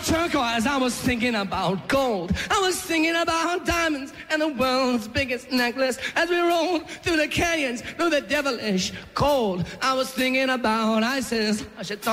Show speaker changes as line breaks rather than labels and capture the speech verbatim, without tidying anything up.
turquoise, I was thinking about gold. I was thinking about diamonds and the world's biggest necklace. As we rolled through the canyons, through the devilish cold, I was thinking about ISIS. I should talk